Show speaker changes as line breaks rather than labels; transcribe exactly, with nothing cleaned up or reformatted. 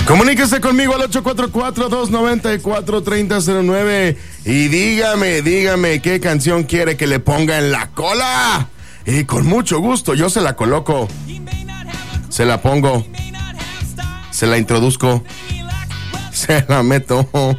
Comuníquese conmigo al ocho cuatro cuatro, dos nueve cuatro, tres cero cero nueve y dígame, dígame qué canción quiere que le ponga en la cola. Y con mucho gusto yo se la coloco, se la pongo, se la introduzco, se la meto.